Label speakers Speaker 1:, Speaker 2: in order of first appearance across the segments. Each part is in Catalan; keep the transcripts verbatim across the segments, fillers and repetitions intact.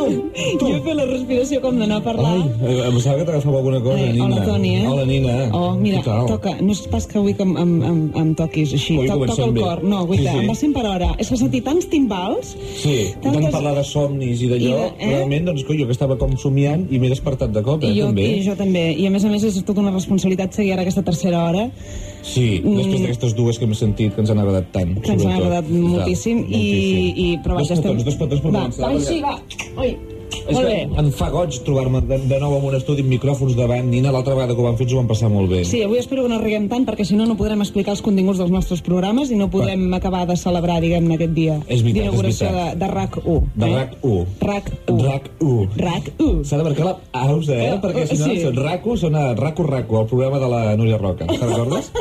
Speaker 1: tu, tu.
Speaker 2: Jo he fet la respiració com d'anar a parlar.
Speaker 1: Ai, em sembla que t'agafava alguna cosa,
Speaker 2: Ai,
Speaker 1: Nina.
Speaker 2: hola, Toni, eh?
Speaker 1: Hola, Nina.
Speaker 2: Oh, mira, toca. No és pas que vull que em, em, em, em toquis així.
Speaker 1: Ui,
Speaker 2: Toc, toca el
Speaker 1: bé.
Speaker 2: cor. No, guaita,
Speaker 1: Sí, sí.
Speaker 2: em va sempre per hora. És que he sentit tants timbals.
Speaker 1: Sí, i tant parlar de somnis i d'allò,
Speaker 2: I de- eh?
Speaker 1: realment, doncs, coi, jo que estava com somiant i m'he despertat de cop, eh,
Speaker 2: I jo,
Speaker 1: també.
Speaker 2: I jo també. I a més a més és tota una responsabilitat seguir ara aquesta tercera hora.
Speaker 1: Sí, després d'aquestes dues que hem sentit que ens han agradat tant.
Speaker 2: Que ens han
Speaker 1: sobretot.
Speaker 2: agradat moltíssim.
Speaker 1: Moltíssim.
Speaker 2: I, i, però
Speaker 1: Dos
Speaker 2: vaja, estem...
Speaker 1: petons, dos petons per
Speaker 2: Va,
Speaker 1: començar.
Speaker 2: va, sí, va. Ui,
Speaker 1: És
Speaker 2: molt
Speaker 1: que
Speaker 2: bé.
Speaker 1: em fa goig trobar-me de, de nou en un estudi amb micròfons davant. Nina, l'altra vegada que ho vam fer ens ho vam passar molt bé.
Speaker 2: Sí, avui espero que no riguem tant, perquè si no, no podrem explicar els continguts dels nostres programes i no podrem Va. acabar de celebrar, diguem-ne, aquest dia
Speaker 1: És veritat,
Speaker 2: d'inauguració
Speaker 1: és
Speaker 2: de,
Speaker 1: veritat.
Speaker 2: de RAC u.
Speaker 1: De RAC u.
Speaker 2: RAC u.
Speaker 1: RAC u.
Speaker 2: RAC u.
Speaker 1: S'ha de marcar la pausa, eh?
Speaker 2: Eh,
Speaker 1: Perquè si no,
Speaker 2: sí.
Speaker 1: sí. RAC u sona RAC u RAC u, el programa de la Núria Roca. Te'n recordes?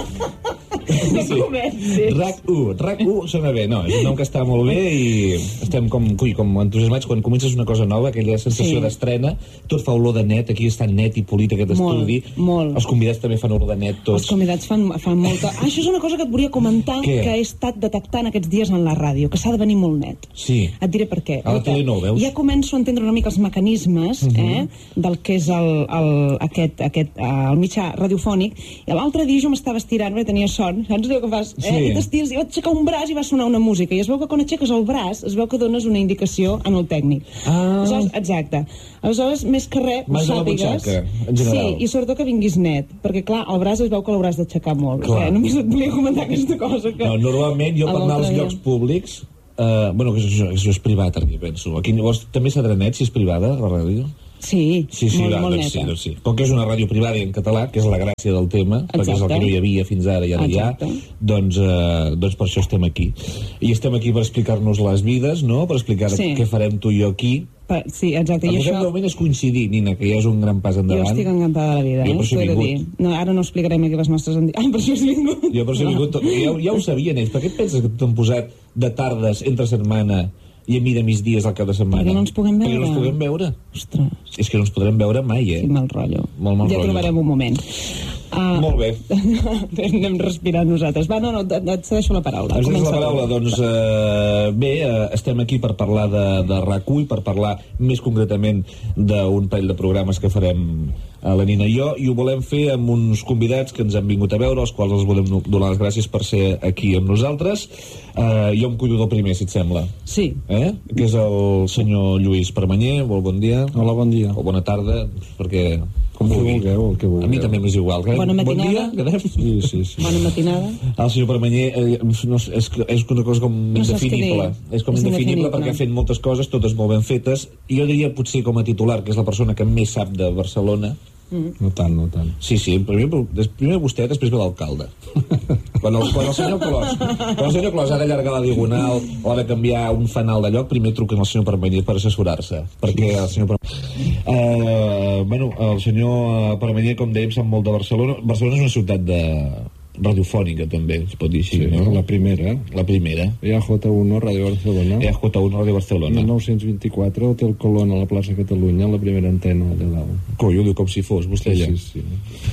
Speaker 2: No comencis.
Speaker 1: RAC u. RAC u sona bé. No, és un nom que està molt bé i estem com, ui, com entusiasmats quan comences una cosa nova, aquella sensació
Speaker 2: Sí.
Speaker 1: d'estrena. Tot fa olor de net, aquí està net i polit aquest
Speaker 2: Molt,
Speaker 1: estudi.
Speaker 2: molt.
Speaker 1: Els convidats també fan olor de net, tots.
Speaker 2: Els convidats fan, fan molta... Ah, això és una cosa que et volia comentar,
Speaker 1: Què?
Speaker 2: que he estat detectant aquests dies en la ràdio, que s'ha de venir molt net.
Speaker 1: Sí.
Speaker 2: Et diré per què.
Speaker 1: A la
Speaker 2: Guaita,
Speaker 1: tele no, veus?
Speaker 2: Ja començo a entendre una mica els mecanismes
Speaker 1: Mhm.
Speaker 2: eh, del que és el, el, aquest, aquest, eh, el mitjà radiofònic. I l'altre dia jo m'estava estirant, perquè tenia son, saps allò que fas? Eh?
Speaker 1: Sí.
Speaker 2: I t'estires, i vaig aixecar un braç i va sonar una música. I es veu que quan aixeques el braç, es veu que dones una indicació en el tècnic.
Speaker 1: Ah.
Speaker 2: Aleshores, exacte. Aleshores, més que res, ho
Speaker 1: Mans a la
Speaker 2: sàpigues.
Speaker 1: butxaca, en general.
Speaker 2: Sí, i sobretot que vinguis net, perquè clar, el braç es veu que l'hauràs d'aixecar molt.
Speaker 1: Clar.
Speaker 2: Eh? Només et volia comentar aquesta cosa. Que...
Speaker 1: No, normalment jo
Speaker 2: A
Speaker 1: per anar als
Speaker 2: l'altre dia.
Speaker 1: llocs públics, eh, bueno, que això, això és privat, aquí penso. Aquí llavors també s'ha de net si és privada, la ràdio?
Speaker 2: Sí,
Speaker 1: Sí, sí,
Speaker 2: molt,
Speaker 1: va,
Speaker 2: molt
Speaker 1: doncs sí,
Speaker 2: neta.
Speaker 1: doncs sí. Com que és una ràdio privada i en català, que és la gràcia del tema, perquè és el
Speaker 2: Exacte.
Speaker 1: que no hi havia fins ara i ara hi ha,
Speaker 2: Exacte.
Speaker 1: doncs, eh, doncs per això estem aquí. I estem aquí per explicar-nos les vides, no?, per explicar
Speaker 2: Sí.
Speaker 1: què farem tu i jo aquí.
Speaker 2: Pa- Sí, exacte.
Speaker 1: El
Speaker 2: I
Speaker 1: que fem de
Speaker 2: això...
Speaker 1: moment és coincidir, Nina, que ja és un gran pas endavant.
Speaker 2: Jo estic encantada de la vida,
Speaker 1: Jo
Speaker 2: eh?
Speaker 1: per això he
Speaker 2: T'ho he de
Speaker 1: vingut.
Speaker 2: dir. No, ara no explicarem aquí les nostres... Endi... Ah, per això has vingut.
Speaker 1: Jo per això he vingut, tot- ja, ja ho sabien ells. Per què et penses que t'han posat de tardes entre setmana i a mi de migdies al cap de setmana?
Speaker 2: Perquè no ens puguem
Speaker 1: Perquè no
Speaker 2: veure.
Speaker 1: ens puguem veure.
Speaker 2: Ostres,
Speaker 1: És que no ens podrem veure mai, eh?
Speaker 2: quin mal rotllo.
Speaker 1: Molt mal
Speaker 2: ja
Speaker 1: rotllo.
Speaker 2: trobarem un moment. Uh,
Speaker 1: Molt bé.
Speaker 2: Anem respirant nosaltres. Va, no, no, et, et cedeixo la paraula.
Speaker 1: Ens
Speaker 2: Comença
Speaker 1: la
Speaker 2: tu.
Speaker 1: paraula, doncs eh, bé, eh, estem aquí per parlar de, de RAC u i per parlar més concretament d'un parell de programes que farem a la Nina i jo, i ho volem fer amb uns convidats que ens han vingut a veure, als quals els volem no- donar les gràcies per ser aquí amb nosaltres. Eh, jo em cuido del primer, si et sembla.
Speaker 2: Sí.
Speaker 1: Eh? Que és el senyor Lluís Permanyer. Molt bon dia.
Speaker 3: Hola, bon dia.
Speaker 1: O bona tarda, perquè...
Speaker 3: Com que vulgueu, el que vulgueu.
Speaker 1: A mi també m'és igual. Que
Speaker 2: Bona
Speaker 1: bon
Speaker 2: matinada.
Speaker 1: dia, quedem?
Speaker 3: Sí, sí, sí.
Speaker 2: Bona matinada.
Speaker 1: El senyor Permanyer eh, no, sé, és, és una cosa com
Speaker 2: No saps què
Speaker 1: indefinible.
Speaker 2: dir.
Speaker 1: És com
Speaker 2: És
Speaker 1: indefinible
Speaker 2: indefinible.
Speaker 1: perquè ha fet moltes coses, totes molt ben fetes. I jo diria potser com a titular, que és la persona que més sap de Barcelona.
Speaker 3: No tant, no tant.
Speaker 1: Sí, sí, primer, primer vostè, després ve l'alcalde. Quan el, quan el senyor Clos quan el senyor Clos ha d'allargar la diagonal o ha de canviar un fanal de lloc, primer truquen al senyor Permanyer per assessorar-se, perquè el senyor Permanyer eh, bueno, el senyor Permanyer, com dèiem, sap molt de Barcelona. Barcelona és una ciutat de radiofònica, també, es pot dir així,
Speaker 3: Sí,
Speaker 1: no?
Speaker 3: la primera.
Speaker 1: La primera.
Speaker 3: E A J uno, Ràdio Barcelona.
Speaker 1: E A J uno, Ràdio Barcelona.
Speaker 3: El nou cents vint-i-quatre, Hotel Colón a la plaça Catalunya, la primera antena de dalt.
Speaker 1: Coi, ho diu com si fos, vostè ja.
Speaker 3: Sí, sí.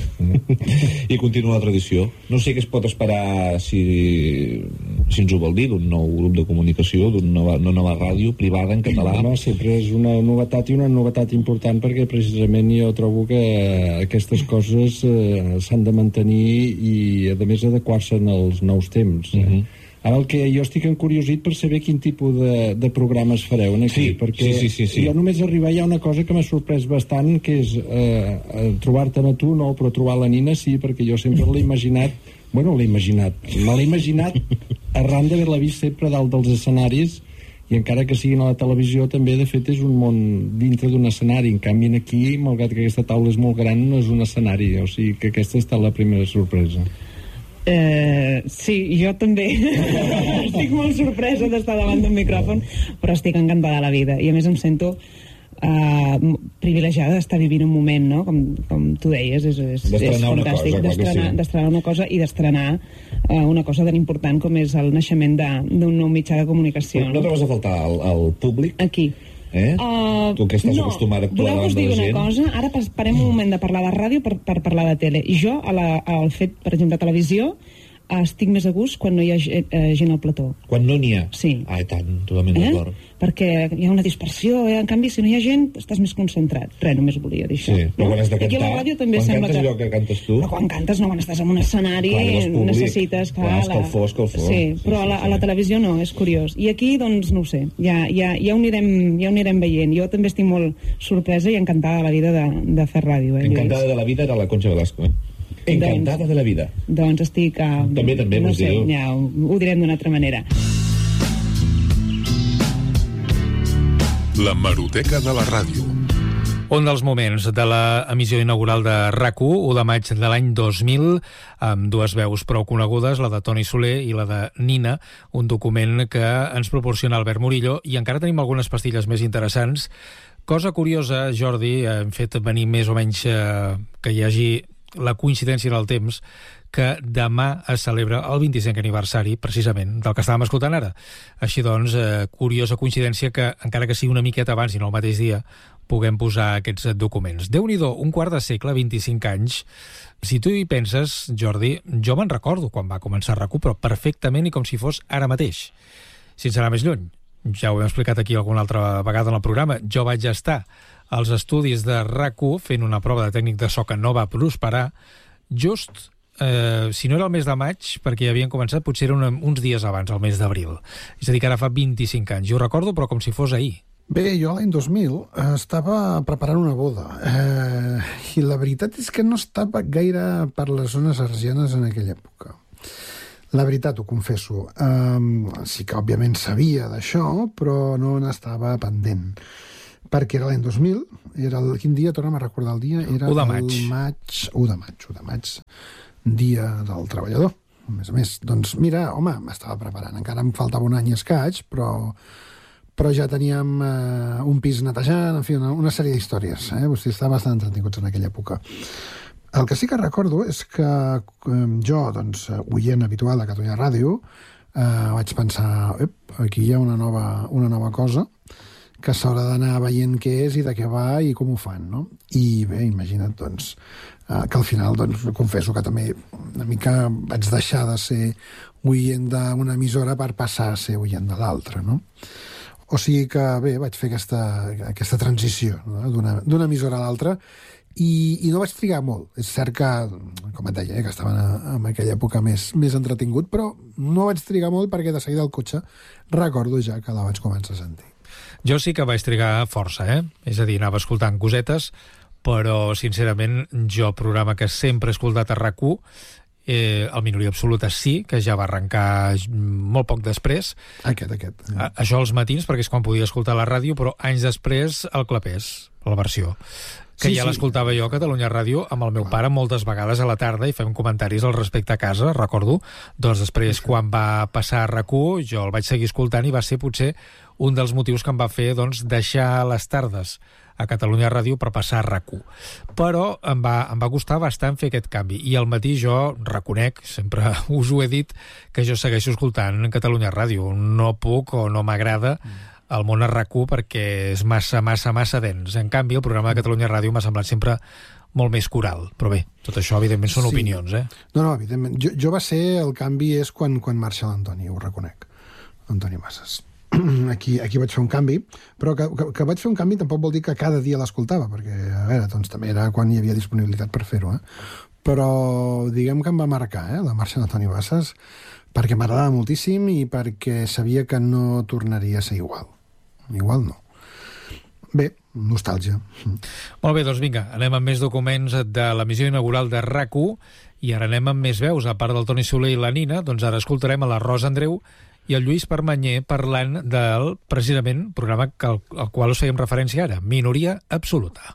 Speaker 1: I continua la tradició. No sé què es pot esperar, si, si ens ho vol dir, d'un nou grup de comunicació, d'una nova, una nova ràdio privada en català.
Speaker 3: Home, sempre és una novetat i una novetat important perquè precisament jo trobo que aquestes coses eh, s'han de mantenir i a més adequar-se als nous temps. Eh?
Speaker 1: Mhm.
Speaker 3: Ara el que jo estic encuriosit per saber quin tipus de, de programes fareu aquí,
Speaker 1: Sí,
Speaker 3: perquè
Speaker 1: sí, sí, sí, sí.
Speaker 3: jo només arribar hi ha una cosa que m'ha sorprès bastant, que és eh, eh, trobar-te'n a tu, no, però trobar la Nina sí, perquè jo sempre l'he imaginat, bueno, l'he imaginat, me l'he imaginat arran d'haver-la vist sempre dalt dels escenaris, i encara que siguin a la televisió també de fet és un món dintre d'un escenari, en canvi aquí, malgrat que aquesta taula és molt gran, no és un escenari, o sigui que aquesta ha estat la primera sorpresa.
Speaker 2: Eh, sí, jo també estic molt sorpresa d'estar davant d'un micròfon, però estic encantada de la vida i a més em sento eh, privilegiada d'estar vivint un moment, no? com, com tu deies, és, és, és
Speaker 1: D'estrenar una
Speaker 2: fantàstic
Speaker 1: cosa, clar que
Speaker 2: d'estrenar
Speaker 1: sí.
Speaker 2: d'estrenar una cosa i d'estrenar eh, una cosa tan important com és el naixement de- d'un nou mitjà de comunicació.
Speaker 1: No trobes a faltar al, al públic?
Speaker 2: Aquí.
Speaker 1: Eh?
Speaker 2: Uh,
Speaker 1: Tu que estàs
Speaker 2: no.
Speaker 1: acostumada a actuar
Speaker 2: Voleu que us
Speaker 1: davant de
Speaker 2: digui
Speaker 1: la
Speaker 2: una
Speaker 1: gent?
Speaker 2: cosa? Ara pas- parem un moment de parlar de ràdio per, per parlar de tele. I jo, a la, al fet, per exemple, de televisió, estic més a gust quan no hi ha gent, eh, gent al plató.
Speaker 1: Quan no n'hi ha?
Speaker 2: Sí.
Speaker 1: Ah, tant, totalment
Speaker 2: Eh?
Speaker 1: d'acord.
Speaker 2: Perquè hi ha una dispersió, eh? En canvi, si no hi ha gent, estàs més concentrat. Res, només volia dir això.
Speaker 1: Sí, però quan has de
Speaker 2: I aquí a
Speaker 1: cantar,
Speaker 2: la ràdio també
Speaker 1: quan
Speaker 2: sembla
Speaker 1: cantes
Speaker 2: que...
Speaker 1: allò que cantes tu...
Speaker 2: Però quan cantes no, quan estàs en un escenari,
Speaker 1: Clar, veus públic.
Speaker 2: necessites...
Speaker 1: Clar, escalfor, escalfor.
Speaker 2: Sí,
Speaker 1: Sí,
Speaker 2: però
Speaker 1: sí,
Speaker 2: a, la,
Speaker 1: sí.
Speaker 2: a la televisió no, és curiós. I aquí, doncs, no ho sé, ja, ja, ja, ho, anirem, ja ho anirem veient. Jo també estic molt sorpresa i encantada de la vida de, de fer ràdio. Eh,
Speaker 1: Encantada
Speaker 2: Lluís?
Speaker 1: de la vida era la Concha Velasco, eh? Encantada de la vida.
Speaker 2: Doncs estic... Uh,
Speaker 1: També, també,
Speaker 2: no
Speaker 1: vos
Speaker 2: sé,
Speaker 1: diu.
Speaker 2: ja, ho, ho direm d'una altra manera.
Speaker 4: La Hemeroteca de la Ràdio.
Speaker 5: Un dels moments de l'emissió inaugural de RAC u, u de maig de l'any dos mil, amb dues veus prou conegudes, la de Toni Soler i la de Nina, un document que ens proporciona Albert Murillo, i encara tenim algunes pastilles més interessants. Cosa curiosa, Jordi, hem fet venir més o menys eh, que hi hagi la coincidència en el temps, que demà es celebra el vint-i-cinquè aniversari, precisament, del que estàvem escoltant ara. Així doncs, eh, curiosa coincidència que, encara que sigui una miqueta abans i no el mateix dia, puguem posar aquests documents. Déu-n'hi-do, un quart de segle, vint-i-cinc anys. Si tu hi penses, Jordi, jo me'n recordo quan va començar RAC u, però perfectament i com si fos ara mateix, sense anar més lluny. Ja ho hem explicat aquí alguna altra vegada en el programa. Jo vaig estar als estudis de RAC u fent una prova de tècnic de so que no va prosperar, just, eh, si no era el mes de maig, perquè ja havien començat, potser eren uns dies abans, el mes d'abril. És a dir, que ara fa vint-i-cinc anys. Jo ho recordo, però com si fos ahir.
Speaker 6: Bé, jo l'any dos mil eh, estava preparant una boda eh, i la veritat és que no estava gaire per les zones arsianes en aquella època. La veritat, ho confesso. Um, sí que, òbviament, sabia d'això, però no n'estava pendent. Perquè era l'any dos mil, era el, quin dia, torna'm a recordar el dia, era
Speaker 5: u de maig.
Speaker 6: el maig, u de maig, u de maig, dia del treballador. A més a més, doncs mira, home, m'estava preparant. Encara em faltava un any i escaig, però, però ja teníem eh, un pis netejant, en fi, una, una sèrie d'històries. Eh? Vostè estava bastant entretinguts en aquella època. El que sí que recordo és que eh, jo, doncs, oient habitual de Catalunya Ràdio, eh, vaig pensar, ep, aquí hi ha una nova, una nova cosa que s'haurà d'anar veient què és i de què va i com ho fan, no? I bé, imagina't, doncs, eh, que al final, doncs, confesso que també una mica vaig deixar de ser oient d'una emissora per passar a ser oient de l'altra, no? O sigui que, bé, vaig fer aquesta, aquesta transició, no? d'una emissora a l'altra, i, i no vaig trigar molt. És cert que, com et deia, eh, que estava en aquella època més, més entretingut, però no vaig trigar molt perquè de seguida al cotxe recordo ja que la vaig començar a sentir.
Speaker 5: Jo sí que vaig trigar força, eh? És a dir, anava escoltant cosetes, però, sincerament, jo, programa que sempre he escoltat a RAC u, eh, el Minoria Absoluta sí, que ja va arrencar molt poc després.
Speaker 6: Aquest, aquest.
Speaker 5: A, això als matins, perquè és quan podia escoltar la ràdio, però anys després el Clapés, la versió. Que
Speaker 6: Sí,
Speaker 5: ja
Speaker 6: sí.
Speaker 5: l'escoltava jo a Catalunya Ràdio amb el meu pare moltes vegades a la tarda i fem comentaris al respecte a casa, recordo. Doncs després, quan va passar a RAC u, jo el vaig seguir escoltant i va ser potser un dels motius que em va fer, doncs, deixar les tardes a Catalunya Ràdio per passar a RAC u. Però em va, em va costar bastant fer aquest canvi. I al matí jo reconec, sempre us ho he dit, que jo segueixo escoltant Catalunya Ràdio. No puc o no m'agrada el món a RAC u perquè és massa, massa, massa dens. En canvi, el programa de Catalunya Ràdio m'ha semblat sempre molt més coral. Però bé, tot això, evidentment, són
Speaker 6: Sí.
Speaker 5: opinions, eh?
Speaker 6: No, no, evidentment. Jo, jo va ser, el canvi és quan, quan marxa l'Antoni, ho reconec. Antoni Massas. Aquí, aquí vaig fer un canvi, però que, que, que vaig fer un canvi tampoc vol dir que cada dia l'escoltava, perquè, a veure, doncs també era quan hi havia disponibilitat per fer-ho, eh? Però diguem que em va marcar, eh, la marxa d'Antoni Massas, perquè m'agradava moltíssim i perquè sabia que no tornaria a ser igual. Igual no. Bé, nostàlgia.
Speaker 5: Molt bé, doncs vinga, anem amb més documents de l'emissió inaugural de RAC u i ara anem amb més veus. A part del Toni Soler i la Nina, doncs ara escoltarem a la Rosa Andreu i el Lluís Permanyer parlant del, precisament, programa al, al qual us fèiem referència ara, Minoria Absoluta.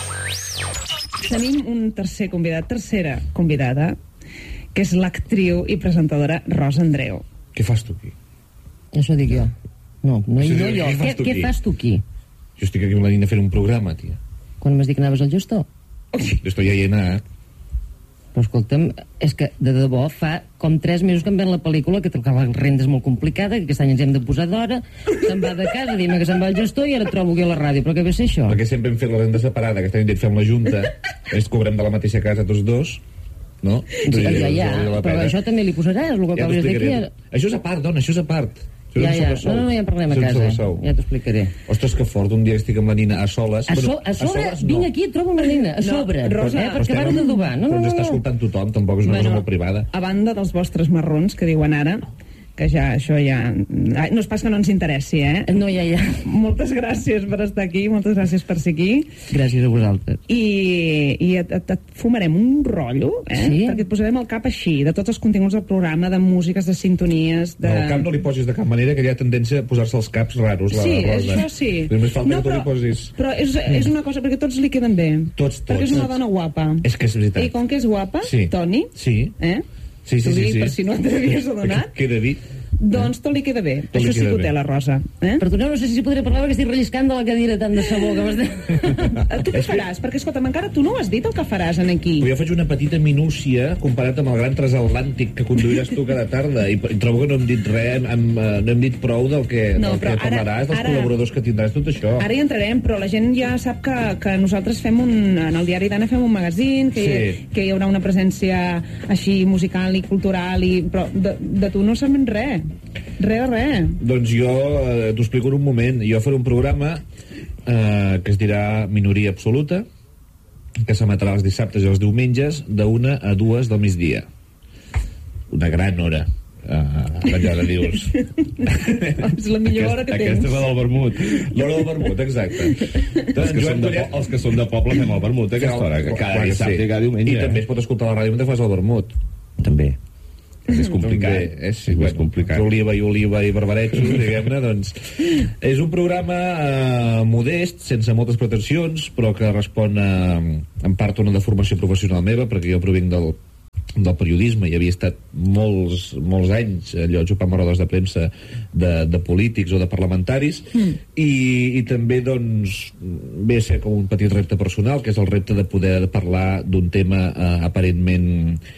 Speaker 2: Tenim un tercer convidat, tercera convidada, que és l'actriu i presentadora Rosa Andreu.
Speaker 1: Què fas tu aquí?
Speaker 7: Això dic jo. No, no,
Speaker 1: Sí,
Speaker 7: no
Speaker 1: sí,
Speaker 7: jo.
Speaker 1: què fas
Speaker 7: Què,
Speaker 1: tu
Speaker 7: què
Speaker 1: aquí?
Speaker 7: fas tu aquí?
Speaker 1: Jo estic aquí amb la Nina fent un programa, tia.
Speaker 7: Quan m'has dit que anaves al gestor?
Speaker 1: Jo estoy ahí anat.
Speaker 7: Però escolta'm, és que de debò fa com tres mesos que em ven la pel·lícula, que la renda és molt complicada, que aquest any ens hem de posar d'hora, se'n va de casa, dime que se'n va al gestor i ara trobo aquí a la ràdio. Però què ve ser això?
Speaker 1: Perquè sempre hem fet la renda separada, que estem dit fem la junta, ens cobrem de la mateixa casa tots dos, no?
Speaker 7: Sí, ja, ja, ja, però això també li posaràs, el que
Speaker 1: ja
Speaker 7: acabes d'aquí.
Speaker 1: Ara... Això és a part, dona, això és a part.
Speaker 7: Ja, ja, no, no, ja en parlem a casa, ja t'ho explicaré.
Speaker 1: Ostres, que fort, un dia estic amb la Nina a soles.
Speaker 7: A, so, a sobre, a vinc no. aquí i et trobo amb la Nina, a sobre, no, Rosa, eh, perquè van d'adobar. No, no,
Speaker 1: però ens
Speaker 7: no,
Speaker 1: està escoltant tothom, tampoc és una bueno, cosa molt privada.
Speaker 2: A banda dels vostres marrons, que diuen ara, que ja, això ja... No és pas que no ens interessi, eh?
Speaker 7: No, ja, ja.
Speaker 2: Moltes gràcies per estar aquí, moltes gràcies per ser aquí.
Speaker 7: Gràcies a vosaltres.
Speaker 2: I, i et, et, et fumarem un rotllo, eh?
Speaker 7: Sí?
Speaker 2: Perquè et posarem el cap així, de tots els continguts del programa, de músiques, de sintonies... De...
Speaker 1: No, el cap no li posis de cap manera, que hi ha tendència a posar-se els caps raros, la
Speaker 2: sí,
Speaker 1: Rosa.
Speaker 2: Això sí.
Speaker 1: Només falta
Speaker 2: no,
Speaker 1: que tu
Speaker 2: però,
Speaker 1: li posis...
Speaker 2: Però és, és una cosa, perquè tots li queden bé.
Speaker 1: Tots, tots.
Speaker 2: Perquè és una dona guapa.
Speaker 1: És que és veritat.
Speaker 2: I com que és guapa,
Speaker 1: sí.
Speaker 2: Toni...
Speaker 1: Sí.
Speaker 2: Eh?
Speaker 1: Sí, sí, sí, sí.
Speaker 2: Per si no t'havies adonat...
Speaker 1: Queda dit.
Speaker 2: Doncs tot li queda bé. Tot això sí que ho té la Rosa. Eh?
Speaker 7: Perdoneu, no sé si podré parlar perquè estic relliscant de la cadira tant de sabó que m'has de...
Speaker 2: Tu què faràs? Perquè, escolta'm, encara tu no ho has dit el que faràs en aquí.
Speaker 1: Jo faig una petita minúcia comparat amb el gran transatlàntic que conduiràs tu cada tarda i, i trobo que no hem dit res, hem, no hem dit prou del que,
Speaker 2: no,
Speaker 1: del que ara, parlaràs, dels ara, col·laboradors que tindràs, tot això.
Speaker 2: Ara hi entrarem, però la gent ja sap que, que nosaltres fem un... En el diari d'Anna fem un magazín, que, sí. hi, que hi haurà una presència així musical i cultural, i, però de, de tu no sabem res. Res, res.
Speaker 1: Doncs jo eh, t'ho explico en un moment. Jo faré un programa eh, que es dirà Minoria Absoluta, que s'emetrà els dissabtes i els diumenges d'una a dues del migdia. Una gran hora. Uh, allò de dius
Speaker 2: és la millor hora que tens.
Speaker 1: Aquesta és la del vermut, l'hora del vermut, exacte.
Speaker 4: Els que, són de, els que són de poble fem el vermut a aquesta hora, cada dissabte i cada diumenge.
Speaker 1: I també es pot escoltar a la ràdio mentre fas el vermut.
Speaker 4: També és complicat,
Speaker 1: també, és, sí,
Speaker 4: és
Speaker 1: bueno,
Speaker 4: complicat.
Speaker 1: Oliva i oliva i barbaretxos, diguem-ne, doncs és un programa eh, modest, sense moltes pretensions, però que respon a, en part a una deformació professional meva, perquè jo provinc del del periodisme i havia estat molts, molts anys allò xupant rodes de premsa de, de polítics o de parlamentaris mm. i, i també doncs ve a ser com un petit repte personal, que és el repte de poder parlar d'un tema eh, aparentment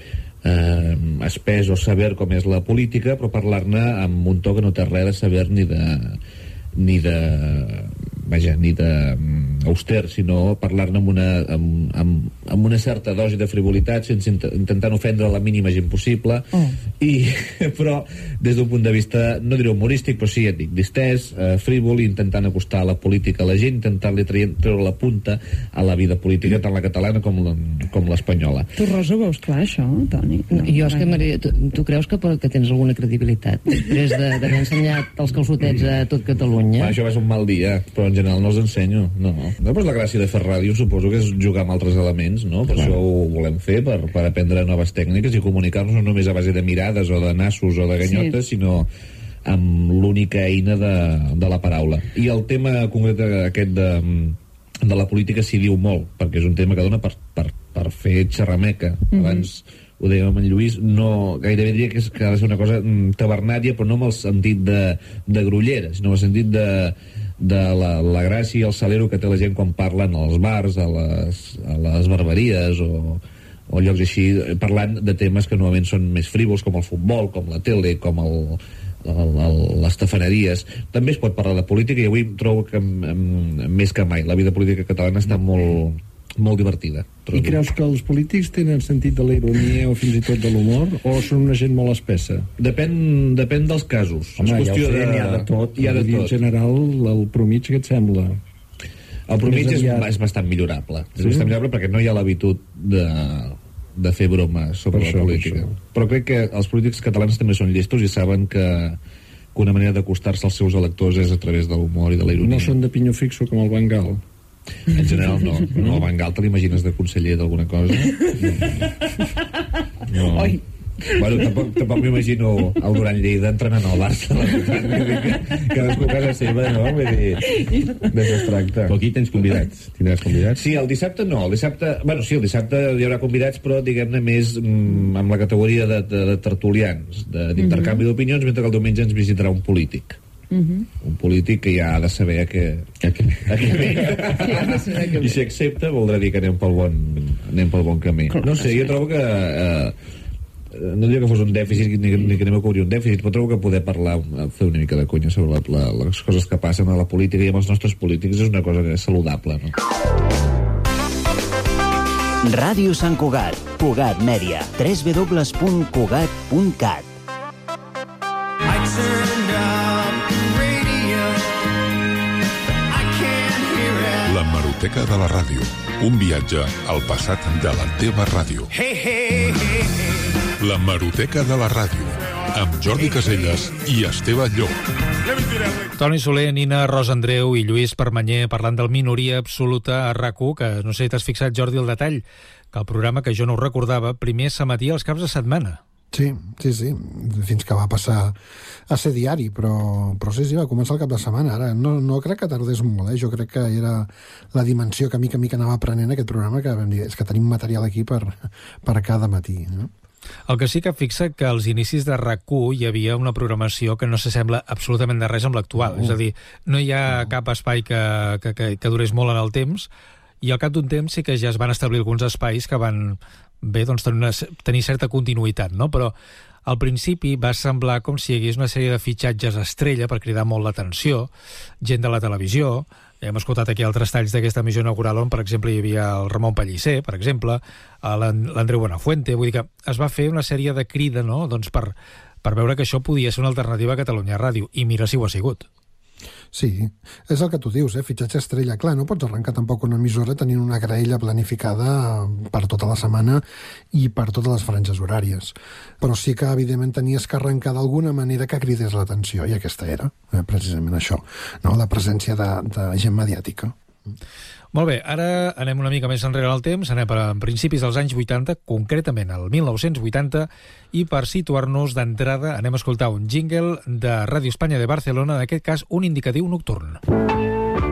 Speaker 1: eh, espès o saber com és la política, però parlar-ne amb un to que no té res de saber ni de ni de vaja, ni de um, auster, sinó parlar-ne amb una, amb, amb, amb una certa dosi de frivolitat, sense int intentant ofendre la mínima gent possible, oh. i, però des d'un punt de vista, no diré humorístic, però sí, ja et dic, distès, eh, frívol, intentant acostar la política a la gent, intentant-li treure la punta a la vida política, tant la catalana com l'espanyola.
Speaker 2: Tu, Rosa, ho veus clar, això, Toni?
Speaker 7: No, jo és que, Maria, tu, tu creus que, que tens alguna credibilitat després d'haver ensenyat els calçotets a tot Catalunya?
Speaker 1: Va, això va ser un mal dia, però en general no els ensenyo. No, no. Però la gràcia de fer ràdio suposo que és jugar amb altres elements, no? Per Clar. Això ho volem fer, per, per aprendre noves tècniques i comunicar-nos no només a base de mirades o de nassos o de ganyotes, sí. sinó amb l'única eina de, de la paraula. I el tema concret aquest de, de la política s'hi diu molt, perquè és un tema que dona per, per, per fer xerrameca. Mm-hmm. Abans ho dèiem amb en Lluís, no, gairebé diria que, és, que ha de ser una cosa mm, tabernària, però no amb el sentit de, de grollera, sinó amb el sentit de, de la, la gràcia i el salero que té la gent quan parlen als bars, a les, a les barberies o, o llocs així, parlant de temes que normalment són més frívols, com el futbol, com la tele, com el, el, el, les tafaneries. També es pot parlar de política i avui trobo que m, m, més que mai la vida política catalana està molt molt divertida.
Speaker 3: I creus que els polítics tenen sentit de la ironia o fins i tot de l'humor, o són una gent molt espessa?
Speaker 1: Depèn, depèn dels casos.
Speaker 3: Home, és qüestió ja ho sé, de... n'hi ha de tot. Hi ha de tot. En general, el promig, què et sembla?
Speaker 1: El promig és, és bastant millorable. Sí? És bastant millorable perquè no hi ha l'habitud de, de fer bromes sobre per la això, política. Per Però crec que els polítics catalans també són llestos i saben que, que una manera d'acostar-se als seus electors és a través de l'humor i de la ironia.
Speaker 3: No són de pinyó fixo com el Bengal.
Speaker 1: En general no, no. El Bengal te l'imagines de conseller d'alguna cosa? No.
Speaker 2: Oi.
Speaker 1: Bueno, tampoc, tampoc m'imagino el Duran Lleida entrenant al Barça. Cadascú a casa seva, no? Vull dir, d'això es tracta.
Speaker 4: Però aquí tens convidats? Tindràs convidats?
Speaker 1: Sí, el dissabte no. El dissabte, bueno, sí, el dissabte hi haurà convidats, però diguem-ne més mm, amb la categoria de, de, de tertulians, d'intercanvi mm-hmm. d'opinions, mentre que el diumenge ens visitarà un polític. Mm-hmm. Un polític que ja ha de saber a què, a què, a què ve. I si accepta voldrà dir que anem pel bon, anem pel bon camí. No sé, jo trobo que eh, no diria que fos un dèficit ni, ni que anem a cobrir un dèficit, però trobo que poder parlar, fer una mica de conya sobre la, la, les coses que passen a la política i amb els nostres polítics és una cosa saludable, no?
Speaker 8: Ràdio Sant Cugat, Cugat Mèdia, w w w punt cugat punt cat.
Speaker 9: La Hemeroteca de la ràdio, un viatge al passat de la teva ràdio. La Hemeroteca de la ràdio, amb Jordi Caselles i Esteve Llop.
Speaker 5: Toni Soler, Nina, Rosa Andreu i Lluís Permanyer parlant del Minoria Absoluta a RAC u, que no sé si t'has fixat, Jordi, el detall, que el programa, que jo no ho recordava, primer s'emetia els caps de setmana.
Speaker 6: Sí, sí, sí, fins que va passar a ser diari, però, però sí, sí, va començar el cap de setmana. Ara no, no crec que tardés molt, eh? Jo crec que era la dimensió que a mica a mica anava aprenent aquest programa, que vam dir, és que tenim material aquí per, per cada matí, no?
Speaker 5: El que sí que fixa que als inicis de RAC u hi havia una programació que no s'assembla absolutament de res amb l'actual. No. És a dir, no hi ha no. cap espai que, que, que, que durés molt en el temps, i al cap d'un temps sí que ja es van establir alguns espais que van, bé, doncs, tenir, una, tenir certa continuïtat, no? Però al principi va semblar com si hi hagués una sèrie de fitxatges estrella per cridar molt l'atenció, gent de la televisió. Hem escoltat aquí altres talls d'aquesta emissió inaugural on, per exemple, hi havia el Ramon Pellicer, per exemple, l'Andreu Buenafuente. Vull dir que es va fer una sèrie de crida, no?, doncs per, per veure que això podia ser una alternativa a Catalunya Ràdio. I mira si ho ha sigut.
Speaker 6: Sí, és el que tu dius, eh? Fitxatge estrella. Clar, no pots arrencar tampoc una emissora tenint una graella planificada per tota la setmana i per totes les franges horàries. Però sí que, evidentment, tenies que arrencar d'alguna manera que cridés l'atenció, i aquesta era, eh, precisament això, no? La presència de, de gent mediàtica.
Speaker 5: Molt bé, ara anem una mica més enrere al temps, anem a principis dels anys vuitanta, concretament al mil nou-cents vuitanta, i per situar-nos d'entrada anem a escoltar un jingle de Ràdio Espanya de Barcelona, en aquest cas un indicatiu nocturn.